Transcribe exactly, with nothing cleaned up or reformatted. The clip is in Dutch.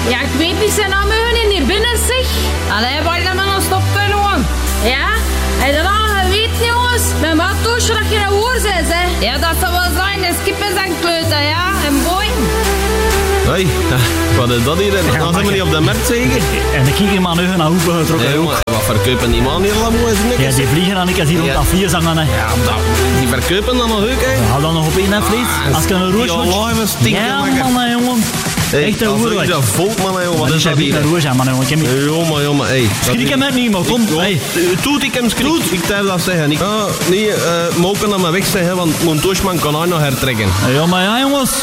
Ja, ik weet niet zijn naam in die binnen zich. Allee, waar dan maar nog stoppen, jongen? Ja, hij had al geweten, jongens. Mijn wat toosje dat je een woord zei, hè. Ja, dat zou wel zijn. De skippen zijn kleuten, ja. En boy. Hoi, wat is dat hier? Dat Ja, zijn we niet op de markt zeker? En ik kijk hier maar nu naar hoeven getrokken. Nee, jongen, wat verkopen die man hier allemaal? Ja, die vliegen dan ik als hier op Ja. dat vier zangen. Hè. Ja, dat, die verkopen dan nog ook, hè? Hou dan nog op één, hè, Frits? Als ik een roos Die moet. live stinken, Ja, makker. man, hè, jongen. Hey, Echt een als oerlijk. ik dat volk, man, hè, jongen. Wat is dat hier? Een roos, hè, man, jongen. Ik heb niet... Jongen, jongen, hé. Schrik hem net niet, man. Kom, hey. Toet, ik hem schrik. Ik durf dat zeggen. Ik, ah, nee, uh, mogen dat maar weg zeggen, want mijn toosman kan hij nog hertrekken. Ja, maar ja, jongens.